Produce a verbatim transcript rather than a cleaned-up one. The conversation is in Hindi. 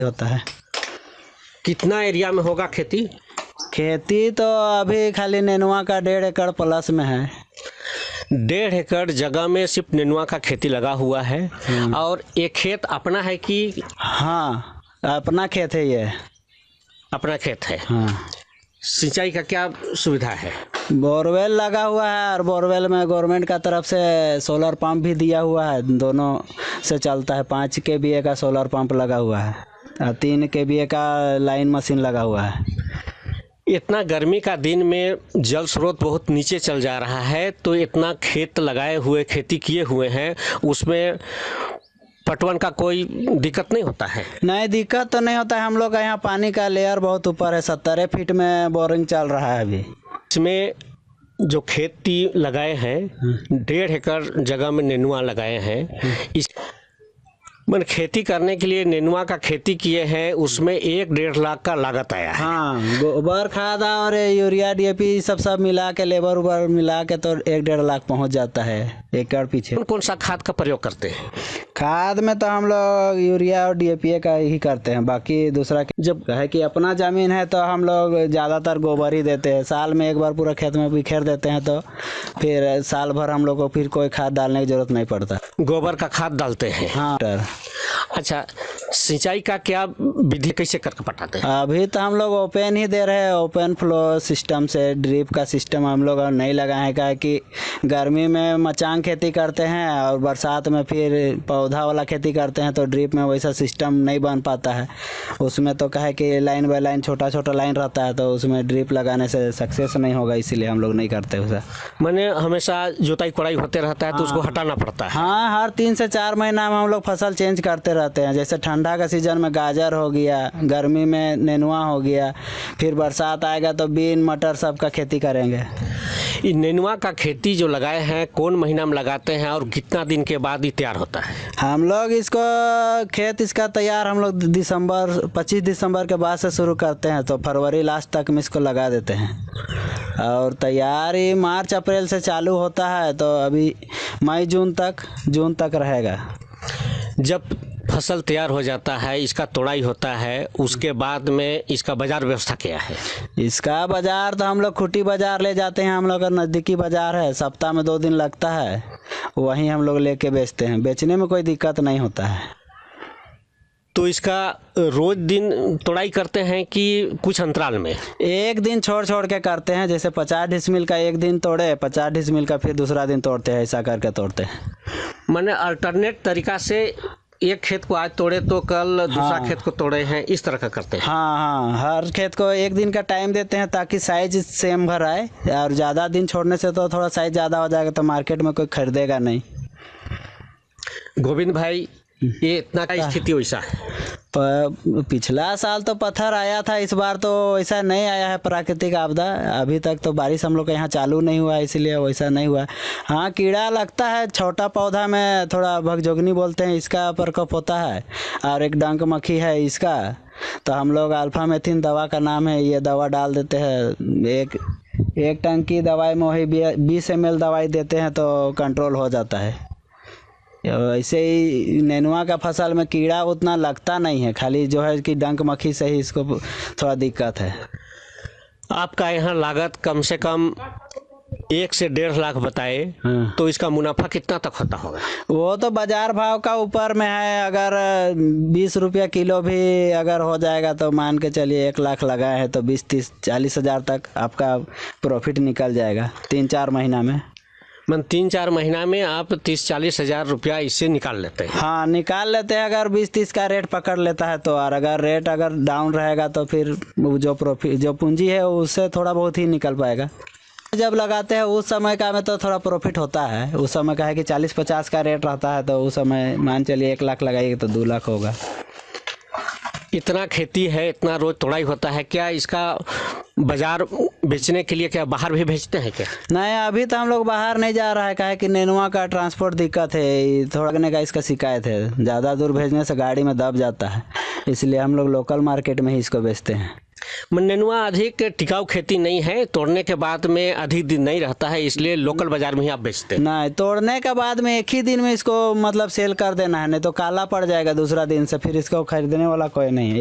होता है। कितना एरिया में होगा खेती? खेती तो अभी खाली नेनुआ का डेढ़ एकड़ प्लस में है। डेढ़ एकड़ जगह में सिर्फ नेनुआ का खेती लगा हुआ है। और ये खेत अपना है कि? हाँ, अपना खेत है ये। अपना खेत है। हाँ। सिंचाई का क्या सुविधा है? बोरवेल लगा हुआ है और बोरवेल में गवर्नमेंट का तरफ से सोलर पंप भी दिया हुआ है, दोनों से चलता है। पाँच के बी ए का सोलर पंप लगा हुआ है और तीन के बी ए का लाइन मशीन लगा हुआ है। इतना गर्मी का दिन में जल स्रोत बहुत नीचे चल जा रहा है, तो इतना खेत लगाए हुए, खेती किए हुए हैं, उसमें पटवन का कोई दिक्कत नहीं होता है? नहीं, दिक्कत तो नहीं होता है। हम लोग का यहाँ पानी का लेयर बहुत ऊपर है, सत्तर फीट में बोरिंग चल रहा है अभी। इसमें जो खेती लगाए हैं, डेढ़ एकड़ जगह में नेनुआ लगाए हैं, इस मन खेती करने के लिए नेनुआ का खेती किए हैं, उसमें एक डेढ़ लाख का लागत आया है। हाँ, गोबर खाद और यूरिया डी ए पी सब सब मिला के, लेबर उबर मिला के तो एक डेढ़ लाख पहुंच जाता है एकड़ पीछे। कौन कौन सा खाद का प्रयोग करते हैं? खाद में तो हम लोग यूरिया और डी ए पी का ही करते हैं, बाकी दूसरा जब है कि अपना ज़मीन है तो हम लोग ज़्यादातर गोबर ही देते हैं। साल में एक बार पूरा खेत में बिखेर देते हैं, तो फिर साल भर हम लोग को फिर कोई खाद डालने की जरूरत नहीं पड़ता। गोबर का खाद डालते हैं? हाँ। अच्छा, सिंचाई का क्या विधि, कैसे करके पटाते हैं? अभी तो हम लोग ओपन ही दे रहे हैं, ओपन फ्लो सिस्टम से। ड्रिप का सिस्टम हम लोग नहीं लगाए हैं, क्या कि गर्मी में मचांग खेती करते हैं और बरसात में फिर पौधा वाला खेती करते हैं, तो ड्रिप में वैसा सिस्टम नहीं बन पाता है। उसमें तो कहे कि लाइन बाय लाइन छोटा छोटा लाइन रहता है, तो उसमें ड्रिप लगाने से सक्सेस नहीं होगा, इसीलिए हम लोग नहीं करते उसे। मैंने हमेशा जुताई कोड़ाई होते रहता है, तो उसको हटाना पड़ता है? हाँ, हर तीन से चार महीना में हम लोग फसल चेंज करते रहते हैं। जैसे ठंडा का सीजन में गाजर हो गया, गर्मी में नेनुआ हो गया, फिर बरसात आएगा तो बीन मटर सब का खेती करेंगे। ये नेनुआ का खेती जो लगाए हैं, कौन महीना में लगाते हैं और कितना दिन के बाद ये तैयार होता है? हम लोग इसको खेत इसका तैयार हम लोग दिसंबर पच्चीस दिसंबर के बाद से शुरू करते हैं, तो फरवरी लास्ट तक में इसको लगा देते हैं और तैयारी मार्च अप्रैल से चालू होता है, तो अभी मई जून तक जून तक रहेगा। जब फसल तैयार हो जाता है, इसका तोड़ाई होता है, उसके बाद में इसका बाजार व्यवस्था क्या है? इसका बाजार तो हम लोग खुटी बाजार ले जाते हैं। हम लोग का नज़दीकी बाजार है, सप्ताह में दो दिन लगता है, वहीं हम लोग लेके बेचते हैं। बेचने में कोई दिक्कत नहीं होता है। तो इसका रोज दिन तोड़ाई करते हैं कि कुछ अंतराल में? एक दिन छोड़ छोड़ के करते हैं। जैसे पचास डिसमिल का एक दिन तोड़े, पचास डिसमिल का फिर दूसरा दिन तोड़ते हैं, ऐसा करके तोड़ते हैं। मैंने अल्टरनेट तरीका से एक खेत को आज तोड़े तो कल दूसरा हाँ। खेत को तोड़े हैं, इस तरह का करते हैं? हाँ हाँ, हर खेत को एक दिन का टाइम देते हैं ताकि साइज सेम भर आए, और ज़्यादा दिन छोड़ने से तो थोड़ा साइज ज़्यादा हो जाएगा, तो मार्केट में कोई खरीदेगा नहीं। गोविंद भाई, ये इतना का स्थिति वैसा है? प- पिछला साल तो पत्थर आया था, इस बार तो वैसा नहीं आया है प्राकृतिक आपदा। अभी तक तो बारिश हम लोग के यहाँ चालू नहीं हुआ, इसलिए वैसा नहीं हुआ। हाँ, कीड़ा लगता है छोटा पौधा में, थोड़ा भगजोगनी बोलते हैं, इसका प्रकोप होता है, और एक डंक मक्खी है इसका। तो हम लोग अल्फा मेथिन दवा का नाम है, ये दवा डाल देते हैं। एक एक टंकी दवाई में वही बीस एम एल दवाई देते हैं, तो कंट्रोल हो जाता है। ऐसे ही नेनुआ का फसल में कीड़ा उतना लगता नहीं है, खाली जो है कि डंक मक्खी से ही इसको थोड़ा दिक्कत है। आपका यहाँ लागत कम से कम एक से डेढ़ लाख बताए। हाँ। तो इसका मुनाफा कितना तक होता होगा? वो तो बाजार भाव का ऊपर में है। अगर बीस रुपया किलो भी अगर हो जाएगा तो मान के चलिए एक लाख लगाए हैं तो बीस तीस चालीस हजार तक आपका प्रॉफिट निकल जाएगा तीन चार महीना में। मन तीन चार महीना में आप तीस चालीस हजार रुपया इससे निकाल लेते हैं? हाँ, निकाल लेते हैं अगर बीस तीस का रेट पकड़ लेता है तो। और अगर रेट अगर डाउन रहेगा तो फिर जो प्रॉफिट जो पूंजी है उससे थोड़ा बहुत ही निकल पाएगा। जब लगाते हैं उस समय का में तो थोड़ा प्रॉफिट होता है। उस समय का है कि चालीस पचास का रेट रहता है, तो उस समय मान चलिए एक लाख लगाइए तो दो लाख होगा। इतना खेती है, इतना रोज तोड़ाई होता है, क्या इसका बाजार बेचने के लिए क्या बाहर भी भेजते हैं क्या? नहीं, अभी तो हम लोग बाहर नहीं जा रहा है, काहे कि नेनुआ का ट्रांसपोर्ट दिक्कत है, थोड़ा लगने का इसका शिकायत है। ज़्यादा दूर भेजने से गाड़ी में दब जाता है, इसलिए हम लोग लोकल मार्केट में ही इसको बेचते हैं। नेनुआ अधिक टिकाऊ खेती नहीं है, तोड़ने के बाद में अधिक दिन नहीं रहता है, इसलिए लोकल बाजार में ही आप बेचते हैं। नहीं, तोड़ने के बाद में एक ही दिन में इसको मतलब सेल कर देना है, नहीं तो काला पड़ जाएगा दूसरा दिन से, फिर इसको खरीदने वाला कोई नहीं है।